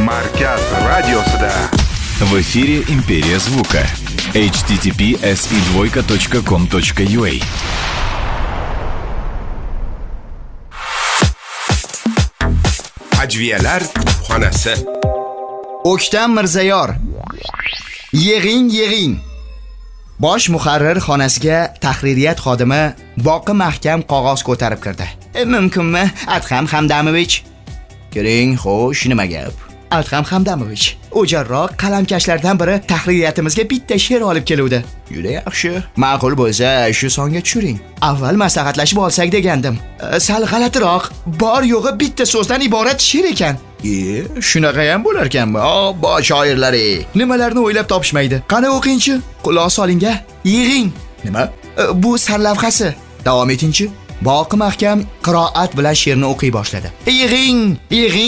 Markaz radiosida. В эфире «Империя звука». https://i2.com.ua. Ajviyalar xonasi. O'ktam Mirzayor. Yig'ing. Bosh muharrir xonasiga tahririyat xodimi Boqi Mahkam qog'oz ko'tarib kirdi. Mumkinmi, Adham Hamdamovich? Kiring, xo'sh, nima gap? Adham Hamdamovich, o'jarroq qalamkashlardan biri tahririyatimizga bitta she'r olib keluvdi. Juda yaxshi. Ma'qul bo'lsa, shu songa tushiring. Avval maslahatlashib olsak degandim. Sal g'alatiroq, bor yo'g'i bitta so'zdan iborat she'r ekan. Shunaqa ham bo'lar ekanmi? Bosh shoirlari nimalarni o'ylab topishmaydi. Qani o'qingchi, quloq soling-a. Yig'ing. Nima? Bu sarlavhasi. Davom etingchi. Boqi Mahkam qiroat bilan she'rni o'qiy boshladi. Yig'ing.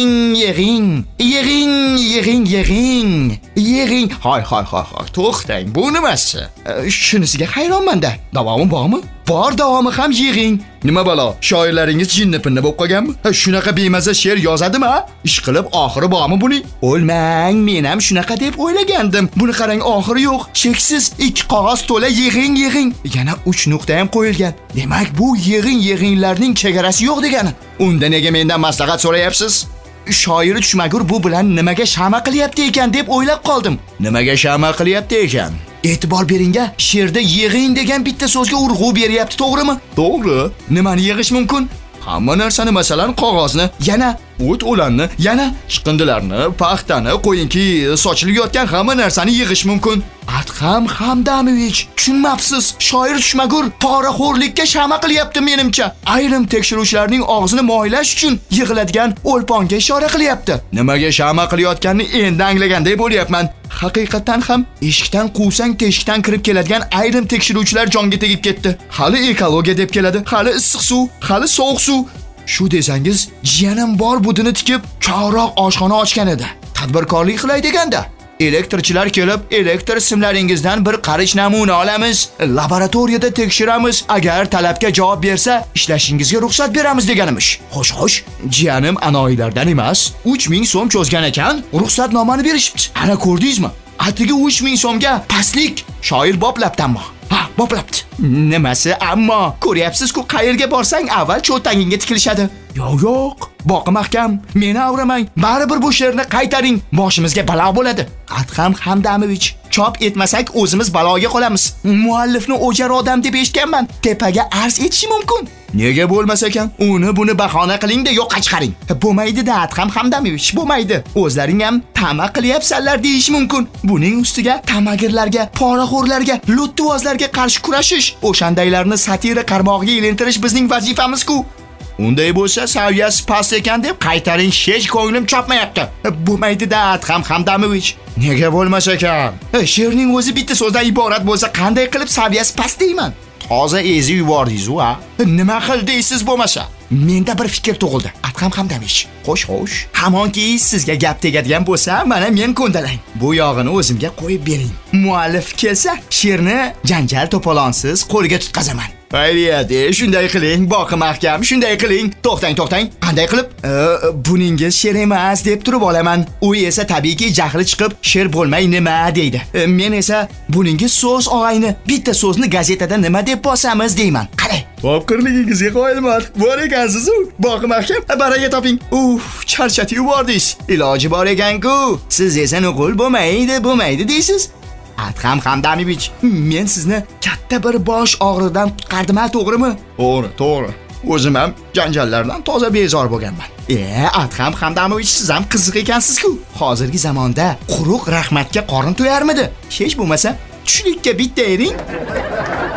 Hoy. To'xtang, bu nimasi? Shunisiga hayronman-da. Davomi bormi? Bor, davomi ham yig'ing. Nima balo? Shoirlaringiz jinni-pinni bo'lib qolganmi? Shunaqa bemaza she'r yozadimi? Ish qilib oxiri bormi buning? O'lmang, men ham shunaqa deb o'ylagandim. Buni qarang, oxiri yo'q. Cheksiz 2 qog'oz to'la yig'ing. Yana 3 nuqta ham qo'yilgan. Demak, bu yig'inglarning chegarasi yo'q degani. Unda nega mendan maslahat so'rayapsiz? Shoiri tushmagur bu bilan nimaga shama qilyapti ekan deb o'ylab qoldim. Nimaga shama qilyapti ekan? E'tibor bering-a, she'rda yig'ing degan bitta so'zga urg'u beryapti, to'g'rimi? To'g'ri. Nimani yig'ish mumkin? Hamma narsani, masalan, qog'ozni, yana o't-o'lanni, yana chiqindilarni, paxtani, qo'yinki, sochilib yotgan hamma narsani yig'ish mumkin. Adham Hamdamovich, tushunmabsiz. Shoir tushmagur poraxo'rlikka shama qilyapti menimcha. Ayrim tekshiruvchilarning og'zini moylash uchun yig'iladigan o'lponga ishora qilyapti. Nimaga shama qilayotganini endi anglaganday bo'lyapman. Haqiqatan ham eshikdan quvsang teshikdan kirib keladigan ayrim tekshiruvchilar jonga tegib ketdi. Hali ekologiya deb keladi, hali issiq suv, hali sovuq suv. Shu desangiz, jiyanim bor budini tikib, chog'roq oshxona ochgan edi. Tadbirkorlik qilay deganda, elektrchilar kelib, elektr simlaringizdan bir qarich namuna olamiz, laboratoriyada tekshiramiz, agar talabga javob bersa, ishlashingizga ruxsat beramiz deganimish. Xo'sh, jiyanim anoyilardan emas, 3000 so'm cho'zgan ekan, ruxsatnomani berishibdi. Ana ko'rdingizmi? Atigi 3000 so'mga pastlik shoir boplabdanmi? Ha, boplabdi. Nimasi ammo? Ko'ryapsiz-ku, qayerga borsang avval cho'tagingga tikilishadi. Yo'q. Boqi Mahkam, meni avramang. Baribir bu she'rni qaytaring. Boshimizga balo bo'ladi. Adham Hamdamovich, chop etmasak o'zimiz baloga qolamiz. Muallifni o'jar odam deb eshitganman. Tepaga arz etishi mumkin. Nega bo'lmas ekan? Uni buni bahona qiling-da yo'qqa chiqaring. Bo'lmaydi-da, Adham Hamdamovich, bo'lmaydi. O'zlaring ham tama qilyapsanlar deyish mumkin. Buning ustiga tamagirlarga, poraxo'rlarga, luttivozlarga qarshi kurashish, o'shandaylarni satira qarmog'iga ilintirish bizning vazifamiz-ku. Unday bo'lsa, saviyasi past ekan deb qaytaring, hech ko'nglim chopmayapti. Bo'lmaydi-da, Adham Hamdamovich. Nega bo'lmas ekan? She'rning o'zi bitta so'zdan iborat bo'lsa, qanday qilib saviyasi past deyman? Toza ezib yubordingiz-ku, ha? Nima qil deysiz bo'lmasa? Menda bir fikr tug'ildi. Adham Hamdamovich. Xo'sh. Hamonki sizga gap tegadigan bo'lsa, mana men ko'ndalang. Bu yog'ini o'zimga qo'yib bering. Muallif kelsa, she'rni janjal to'polonsiz qo'liga tutqazaman. Hayriyat, shunday qiling, Boqi Mahkam, shunday qiling. To'xtang. Qanday qilib? Buningiz she'r emas deb turib olaman. U esa tabiiyki jahli chiqib, she'r bo'lmay nima deydi. Men esa buningiz so'z og'ayni, bitta so'zni gazetada nima deb bosamiz deyman. Qarang. Topqirligingizga qo'yilman. Bor ekansiz-ku. Boqi Mahkam, baraka toping. Charchatib yubordingiz. Iloji bor ekan-ku. Siz esa nuqul bo'lmaydi deysiz. Adham Hamdamovich, men sizni katta bir bosh og'riqdan qutqardim, to'g'rimi? To'g'ri. O'zim ham janjallardan toza bezor bo'lganman. Adham Hamdamovich, siz ham qiziq ekansiz-ku. Hozirgi zamonda quruq rahmatga qorin to'yarmidi? Hech bo'lmasa, tushlikka bitta ering.